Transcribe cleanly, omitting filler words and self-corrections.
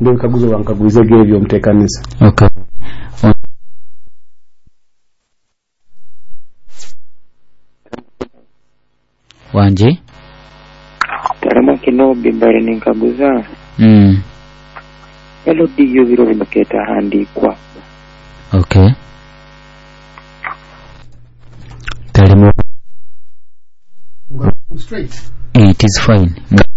ndikaguzo wankaguze gebyo mtekanisa. Okay. Wanje tarama kino bimbare ninkaguza elo diyo biro bimaketa handikwa. Okay. Tell me. Straight. It is fine.